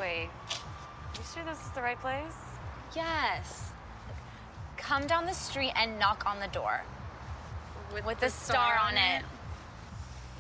Wait, you sure this is the right place? Yes. Come down the street and knock on the door. With the star on it.